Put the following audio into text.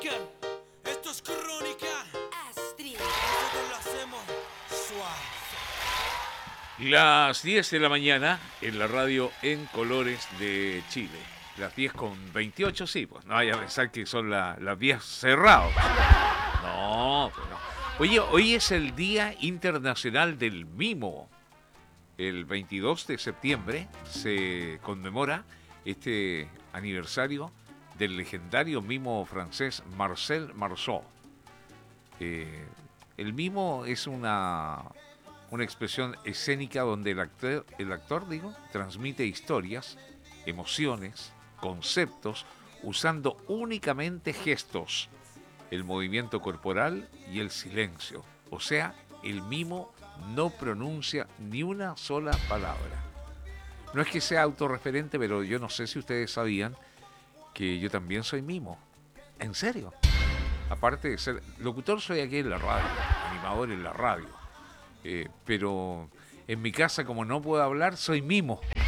Esto es crónica. Astrid. Nosotros lo hacemos suave. Las 10 de la mañana en la radio En Colores de Chile. Las 10:28, sí, pues no vaya a pensar que son las 10 cerrados. No, pues no. Oye, hoy es el Día Internacional del Mimo. El 22 de septiembre se conmemora este aniversario del legendario mimo francés Marcel Marceau. El mimo es una expresión escénica donde el actor transmite historias, emociones, conceptos, usando únicamente gestos, el movimiento corporal y el silencio. O sea, el mimo no pronuncia ni una sola palabra. No es que sea autorreferente, pero yo no sé si ustedes sabían que yo también soy mimo. ¿En serio? Aparte de ser locutor, soy aquí en la radio, animador en la radio. Pero en mi casa, como no puedo hablar, soy mimo.